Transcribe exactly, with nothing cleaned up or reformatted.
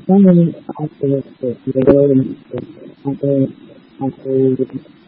Some women also look for regular and after after